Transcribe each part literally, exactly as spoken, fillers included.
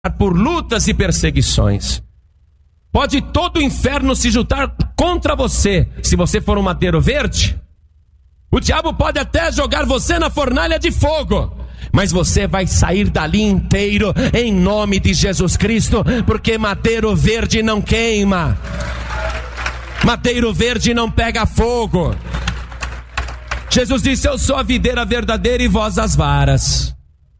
por lutas e perseguições. Pode todo o inferno se juntar contra você, se você for um madeiro verde. O diabo pode até jogar você na fornalha de fogo, mas você vai sair dali inteiro, em nome de Jesus Cristo, porque madeiro verde não queima, madeiro verde não pega fogo. Jesus disse: eu sou a videira verdadeira e vós as varas.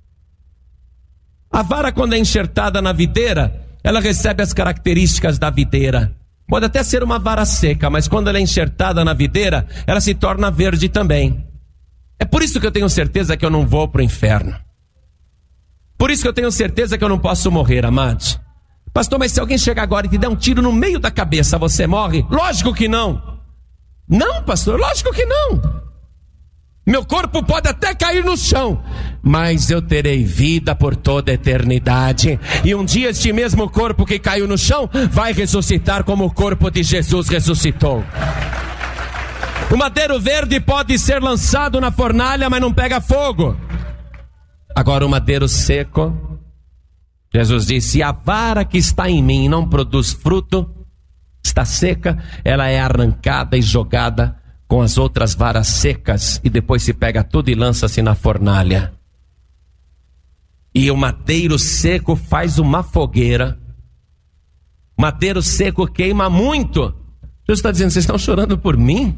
A vara, quando é enxertada na videira, ela recebe as características da videira. Pode até ser uma vara seca, mas quando ela é enxertada na videira, ela se torna verde também. É por isso que eu tenho certeza que eu não vou para o inferno. Por isso que eu tenho certeza que eu não posso morrer, amados. Pastor, mas se alguém chegar agora e te der um tiro no meio da cabeça, você morre? Lógico que não. Não, pastor, lógico que não. Meu corpo pode até cair no chão, mas eu terei vida por toda a eternidade. E um dia este mesmo corpo que caiu no chão vai ressuscitar como o corpo de Jesus ressuscitou. O madeiro verde pode ser lançado na fornalha, mas não pega fogo. Agora o madeiro seco, Jesus disse: a vara que está em mim não produz fruto, está seca, ela é arrancada e jogada com as outras varas secas, e depois se pega tudo e lança-se na fornalha. E o madeiro seco faz uma fogueira. Madeiro seco queima muito. Jesus está dizendo: vocês estão chorando por mim?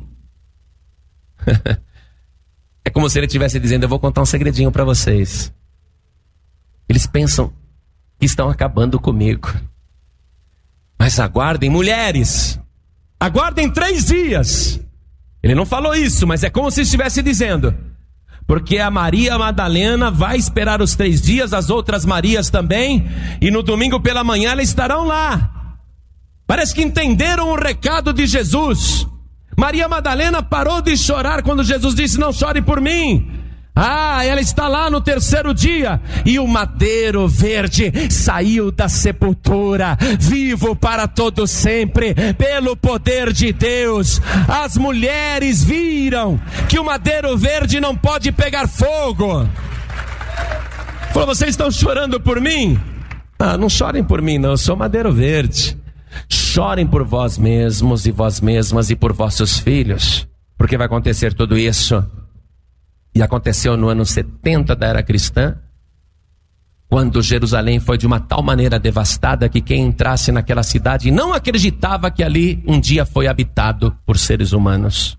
É como se ele estivesse dizendo: eu vou contar um segredinho para vocês. Eles pensam que estão acabando comigo, mas aguardem, mulheres, aguardem três dias. Ele não falou isso, mas é como se estivesse dizendo: porque a Maria Madalena vai esperar os três dias, as outras Marias também, e no domingo pela manhã elas estarão lá. Parece que entenderam o recado de Jesus. Maria Madalena parou de chorar quando Jesus disse: não chore por mim. Ah, ela está lá no terceiro dia, e o madeiro verde saiu da sepultura, vivo para todo sempre, pelo poder de Deus. As mulheres viram que o madeiro verde não pode pegar fogo. Falou: vocês estão chorando por mim? Ah, não chorem por mim não, eu sou madeiro verde. Chorem por vós mesmos e vós mesmas e por vossos filhos, porque vai acontecer tudo isso. E aconteceu no ano setenta da era cristã, quando Jerusalém foi de uma tal maneira devastada que quem entrasse naquela cidade não acreditava que ali um dia foi habitado por seres humanos.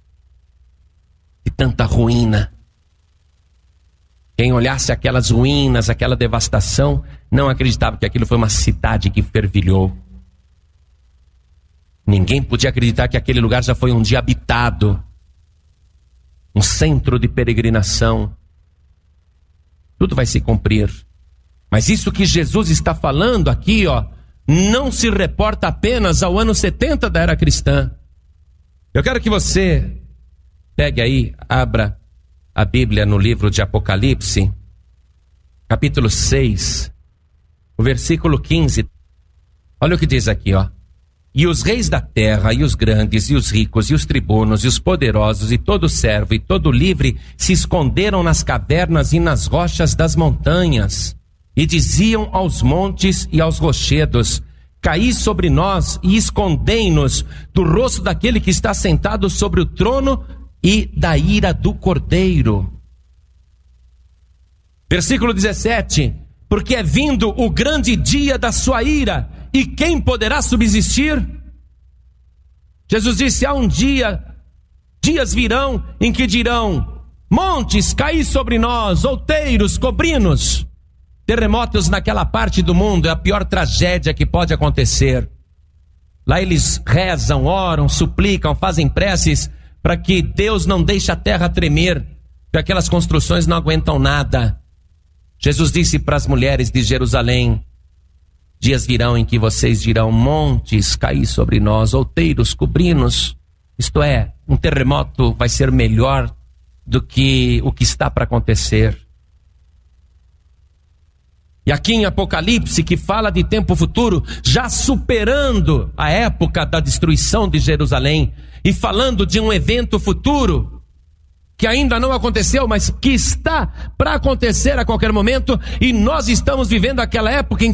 E tanta ruína. Quem olhasse aquelas ruínas, aquela devastação, não acreditava que aquilo foi uma cidade que fervilhou. Ninguém podia acreditar que aquele lugar já foi um dia habitado, um centro de peregrinação. Tudo vai se cumprir. Mas isso que Jesus está falando aqui, ó, não se reporta apenas ao ano setenta da era cristã. Eu quero que você pegue aí, abra a Bíblia no livro de Apocalipse, capítulo seis, o versículo quinze. Olha o que diz aqui, ó. E os reis da terra, e os grandes, e os ricos, e os tribunos, e os poderosos, e todo servo, e todo livre, se esconderam nas cavernas e nas rochas das montanhas, e diziam aos montes e aos rochedos: caí sobre nós e escondei-nos do rosto daquele que está sentado sobre o trono e da ira do Cordeiro. Versículo dezessete. Porque é vindo o grande dia da sua ira, e quem poderá subsistir? Jesus disse: há um dia, dias virão em que dirão: montes, caí sobre nós, outeiros, cobri-nos. Terremotos naquela parte do mundo é a pior tragédia que pode acontecer. Lá eles rezam, oram, suplicam, fazem preces para que Deus não deixe a terra tremer, porque aquelas construções não aguentam nada. Jesus disse para as mulheres de Jerusalém: dias virão em que vocês dirão: montes, caí sobre nós, outeiros, cobri-nos. Isto é, um terremoto vai ser melhor do que o que está para acontecer. E aqui em Apocalipse, que fala de tempo futuro, já superando a época da destruição de Jerusalém, e falando de um evento futuro que ainda não aconteceu, mas que está para acontecer a qualquer momento, e nós estamos vivendo aquela época em